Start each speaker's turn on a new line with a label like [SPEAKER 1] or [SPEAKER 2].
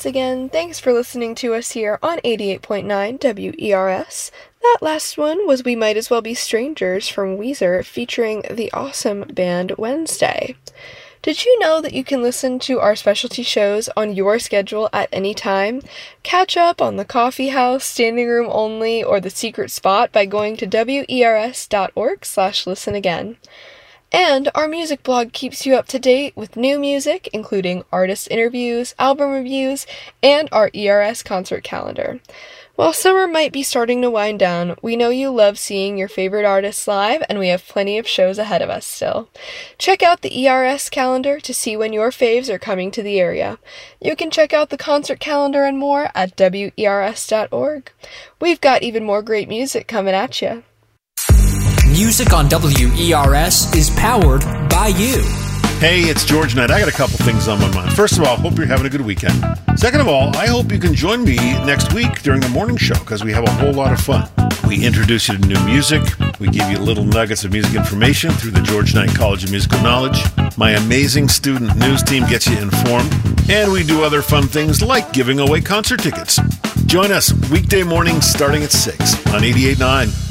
[SPEAKER 1] once again, thanks for listening to us here on 88.9 WERS. That last one was We Might As Well Be Strangers from Weezer featuring the awesome band Wednesday. Did you know that you can listen to our specialty shows on your schedule at any time? Catch up on the Coffee House, Standing Room Only, or The Secret Spot by going to wers.org/listenagain. And our music blog keeps you up to date with new music, including artist interviews, album reviews, and our ERS concert calendar. While summer might be starting to wind down, we know you love seeing your favorite artists live, and we have plenty of shows ahead of us still. Check out the ERS calendar to see when your faves are coming to the area. You can check out the concert calendar and more at wers.org. We've got even more great music coming at you.
[SPEAKER 2] Music on WERS is powered by you.
[SPEAKER 3] Hey, it's George Knight. I got a couple things on my mind. First of all, hope you're having a good weekend. Second of all, I hope you can join me next week during the morning show because we have a whole lot of fun. We introduce you to new music. We give you little nuggets of music information through the George Knight College of Musical Knowledge. My amazing student news team gets you informed. And we do other fun things like giving away concert tickets. Join us weekday mornings starting at 6 on 88.9.